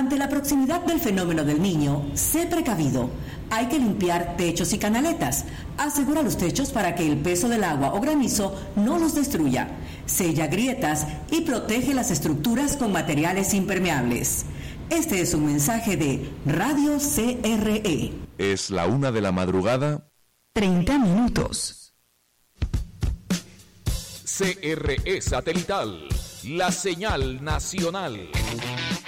Ante la proximidad del fenómeno del Niño, sé precavido. Hay que limpiar techos y canaletas. Asegura los techos para que el peso del agua o granizo no los destruya. Sella grietas y protege las estructuras con materiales impermeables. Este es un mensaje de Radio CRE. Es la 1:30 PM. CRE Satelital, la señal nacional.